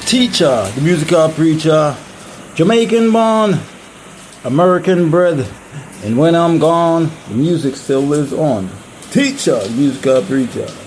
Teacher, the musical preacher, Jamaican born, American bred, and when I'm gone, the music still lives on. Teacher, the musical preacher.